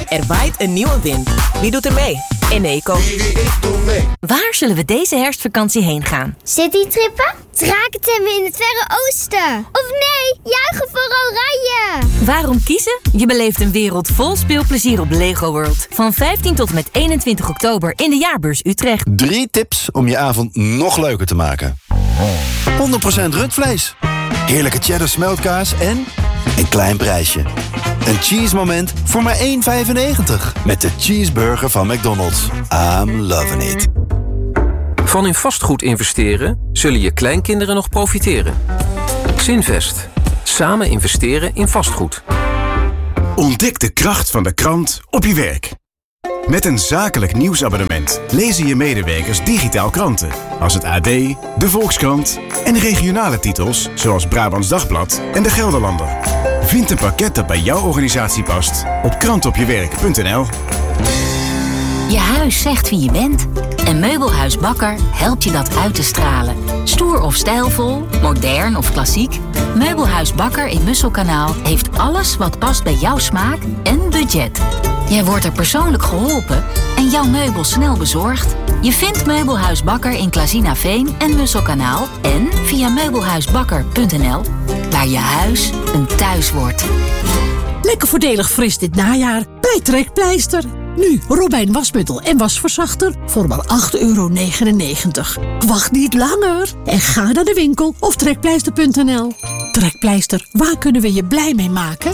Er waait een nieuwe wind. Wie doet er mee? Eneco. Waar zullen we deze herfstvakantie heen gaan? Citytrippen? Drakentemmen in het Verre Oosten? Of nee, juichen voor Oranje! Waarom kiezen? Je beleeft een wereld vol speelplezier op Lego World. Van 15 tot en met 21 oktober in de Jaarbeurs Utrecht. 3 tips om je avond nog leuker te maken. 100% rundvlees. Heerlijke cheddar smeltkaas en een klein prijsje. Een cheese moment voor maar €1,95. Met de cheeseburger van McDonald's. I'm loving it. Van in vastgoed investeren zullen je kleinkinderen nog profiteren. Zinvest. Samen investeren in vastgoed. Ontdek de kracht van de krant op je werk. Met een zakelijk nieuwsabonnement lezen je medewerkers digitaal kranten. Als het AD, de Volkskrant en regionale titels zoals Brabants Dagblad en de Gelderlander. Vind een pakket dat bij jouw organisatie past op krantopjewerk.nl. Je huis zegt wie je bent. En Meubelhuis Bakker helpt je dat uit te stralen. Stoer of stijlvol, modern of klassiek. Meubelhuis Bakker in Musselkanaal heeft alles wat past bij jouw smaak en budget. Jij wordt er persoonlijk geholpen en jouw meubel snel bezorgd. Je vindt Meubelhuis Bakker in Klazinaveen en Musselkanaal en via meubelhuisbakker.nl, waar je huis een thuis wordt. Lekker voordelig fris dit najaar bij Trekpleister. Nu Robijn wasmiddel en wasverzachter voor maar €8,99. Wacht niet langer en ga naar de winkel of trekpleister.nl. Trekpleister, waar kunnen we je blij mee maken?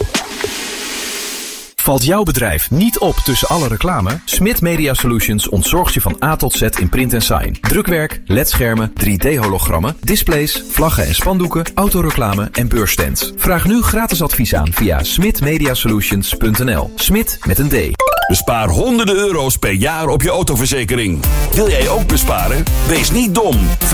Valt jouw bedrijf niet op tussen alle reclame? Smit Media Solutions ontzorgt je van A tot Z in print en sign. Drukwerk, ledschermen, 3D-hologrammen, displays, vlaggen en spandoeken, autoreclame en beursstands. Vraag nu gratis advies aan via smitmediasolutions.nl. Smit met een D. Bespaar honderden euro's per jaar op je autoverzekering. Wil jij ook besparen? Wees niet dom.